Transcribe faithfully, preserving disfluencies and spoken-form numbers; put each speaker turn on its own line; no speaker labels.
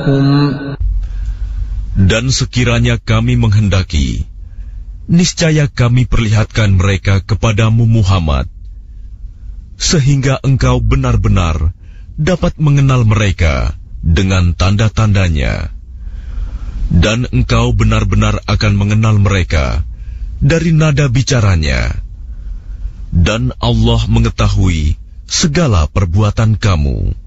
لكم.
Dan sekiranya kami menghendaki, niscaya kami perlihatkan mereka kepadamu Muhammad, sehingga engkau benar-benar dapat mengenal mereka dengan tanda-tandanya. Dan engkau benar-benar akan mengenal mereka dari nada bicaranya. Dan Allah mengetahui segala perbuatan kamu.